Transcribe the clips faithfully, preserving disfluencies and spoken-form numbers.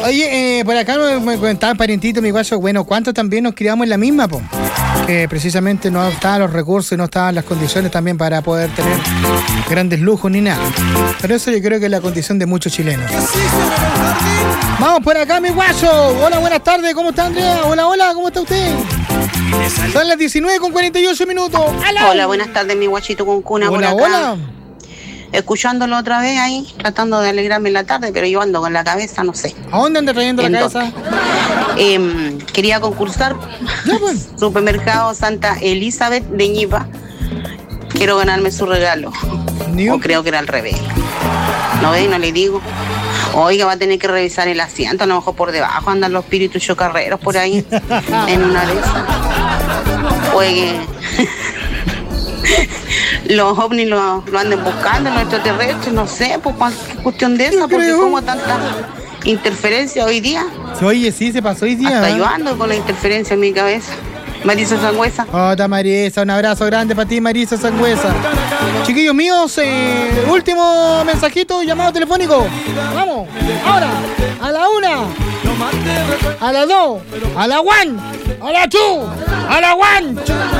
Oye, eh, por acá me comentaba parientito, mi guaso, bueno, ¿cuántos también nos criamos en la misma, po? Que precisamente no estaban los recursos y no estaban las condiciones también para poder tener grandes lujos ni nada. Pero eso yo creo que es la condición de muchos chilenos. Vamos por acá, mi guaso. Hola, buenas tardes, ¿cómo está Andrea? Hola, hola, ¿cómo está usted? Son las diecinueve con cuarenta y ocho minutos. ¡Hola! Hola, buenas tardes, mi guachito con cuna. Hola, por acá. hola. Escuchándolo otra vez ahí, tratando de alegrarme en la tarde, pero yo ando con la cabeza, no sé. ¿A dónde anda trayendo la cabeza? Eh, quería concursar. Ya, pues. Supermercado Santa Elizabeth de Ñipa. Quiero ganarme su regalo. Ni O un... creo que era al revés. ¿No ve? No le digo. Oiga, va a tener que revisar el asiento, a lo mejor por debajo andan los espíritus chocarreros por ahí, en una de esas. Oye, los ovnis lo, lo anden buscando, los extraterrestres, no sé, pues qué cuestión de esa, porque como tanta interferencia hoy día. Oye, sí, se pasó hoy día. Hasta ¿eh? yo ando con la interferencia en mi cabeza. Marisa Sangüesa. Hola Marisa, un abrazo grande para ti, Marisa Sangüesa. Chiquillos míos, eh, último mensajito, llamado telefónico. Vamos, ahora, a la una, a la dos, a la one, a la two, a la one.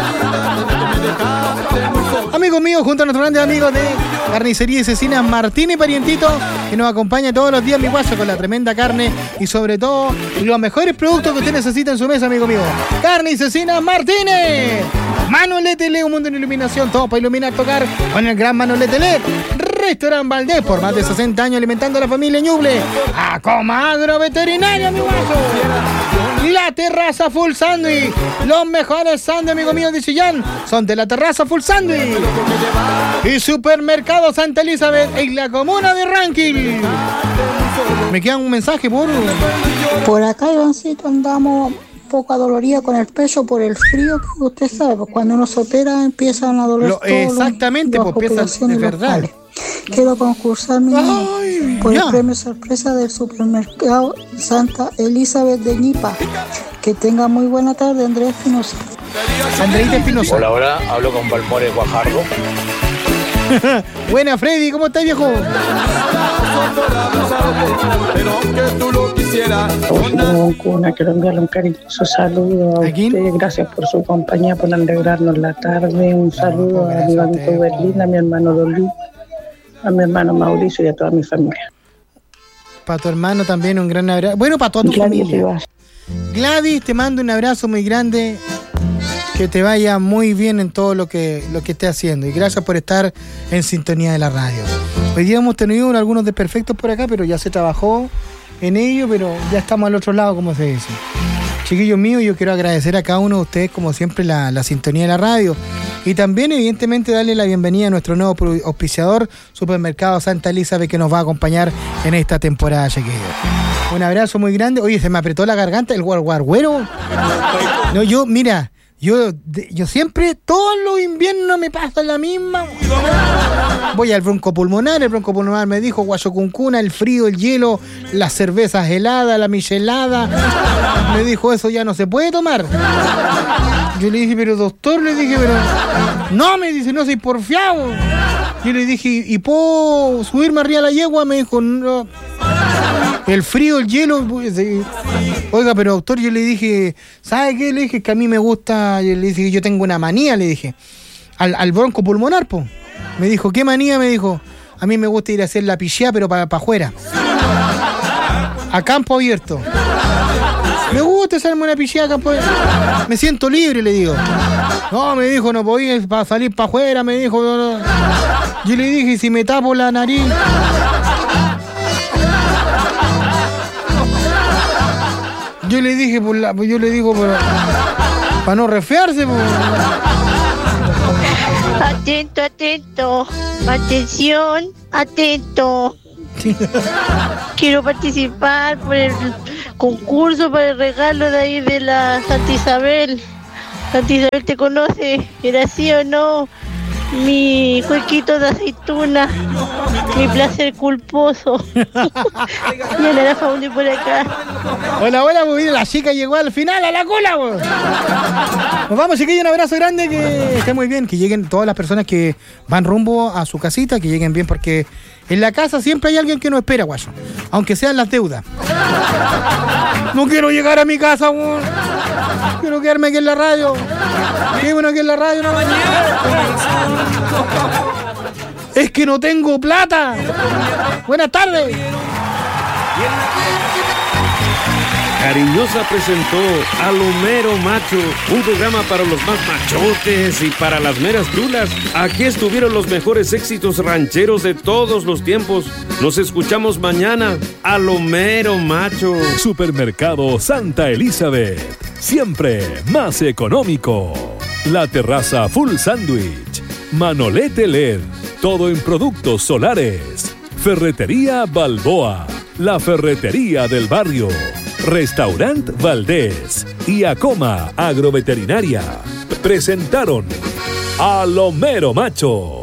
Amigos míos, junto a nuestros grandes amigos de Carnicería y Cecinas Martínez Parientito, que nos acompaña todos los días, mi guaso, con la tremenda carne y sobre todo los mejores productos que usted necesita en su mesa, amigo mío. Carne y Cecinas Martínez. Manolete L E D, un mundo en iluminación, todo para iluminar, tocar con el gran Manolete L E D. Restaurant Valdés, por más de sesenta años alimentando a la familia Ñuble. A Comadro Veterinaria, mi guaso. La Terraza Full Sandwich. Los mejores sándwiches, amigo mío, de Chillán, son de La Terraza Full Sandwich. Y Supermercado Santa Elizabeth en la comuna de Rankin. Me queda un mensaje, por Por acá, Ivancito, andamos un poco adolorida con el pecho por el frío, que usted sabe, pues cuando uno se opera empiezan a doler. Lo, todos exactamente, los, pues empiezan, es verdad. locales. Quiero concursar mi, Ay, por ya. el premio sorpresa del Supermercado Santa Elizabeth de Ñipa. Que tenga muy buena tarde, Andrés Espinosa. Andreita Espinosa. Hola, hola, hablo con Balmores Guajardo. Buena, Freddy, ¿cómo estás, viejo? Hola, Cuna, quiero enviarle un cariñoso saludo a ¿A quién? usted. Gracias por su compañía, por alegrarnos la tarde. Un saludo a mi amigo Berlín, a mi hermano Dolly, a mi hermano Mauricio y a toda mi familia. Para tu hermano también un gran abrazo. Bueno, para toda tu Gladys familia. Rivas. Gladys, te mando un abrazo muy grande. Que te vaya muy bien en todo lo que, lo que estés haciendo. Y gracias por estar en sintonía de la radio. Hoy día hemos tenido algunos desperfectos por acá, pero ya se trabajó en ello, pero ya estamos al otro lado, como se dice. Chiquillos míos, yo quiero agradecer a cada uno de ustedes, como siempre, la, la sintonía de la radio. Y también, evidentemente, darle la bienvenida a nuestro nuevo auspiciador, Supermercado Santa Elizabeth, que nos va a acompañar en esta temporada, chiquillos. Un abrazo muy grande. Oye, se me apretó la garganta el guarguarguero. No, yo, mira... Yo, yo siempre, todos los inviernos me pasa la misma. Voy al broncopulmonar, el broncopulmonar me dijo, guayocuncuna, el frío, el hielo, las cervezas heladas, la michelada. Me dijo, eso ya no se puede tomar. Yo le dije, pero doctor, le dije, pero... No, me dice, no soy porfiado. Yo le dije, ¿y puedo subirme arriba de la yegua? Me dijo, no. El frío, el hielo, pues, eh. Oiga, pero doctor, yo le dije, ¿sabe qué? Le dije que a mí me gusta, yo le dije que yo tengo una manía, le dije, al, al bronco pulmonar, po. Me dijo, ¿qué manía? Me dijo, a mí me gusta ir a hacer la pichea, pero para pa afuera. A campo abierto. Me gusta hacerme una pichea a campo abierto. Me siento libre, le digo. No, me dijo, no podía para salir para afuera, me dijo. No, no. Yo le dije, si me tapo la nariz... Yo le dije, por la, yo le digo, para, para no resfriarse. Por... Atento, atento. Atención, atento. Quiero participar por el concurso para el regalo de ahí de la Santa Isabel. Santa Isabel te conoce, ¿era sí o no? Mi huequito de aceituna, mi placer culposo. Y a la familia por acá. Hola, hola, pues la chica llegó al final, a la cola, pues. Nos vamos, chiquillos, un abrazo grande, que esté muy bien, que lleguen todas las personas que van rumbo a su casita, que lleguen bien, porque en la casa siempre hay alguien que nos espera, guayo, aunque sean las deudas. No quiero llegar a mi casa, weón. Quiero quedarme aquí en la radio. Qué bueno aquí en la radio, no. Es que no tengo plata. Buenas tardes. Cariñosa presentó a lo mero macho, un programa para los más machotes y para las meras chulas. Aquí estuvieron los mejores éxitos rancheros de todos los tiempos. Nos escuchamos mañana a lo mero macho. Supermercado Santa Elizabeth, siempre más económico. La Terraza Full Sandwich, Manolete L E D, todo en productos solares. Ferretería Balboa, la ferretería del barrio. Restaurant Valdés y Acoma Agroveterinaria presentaron a lo mero macho.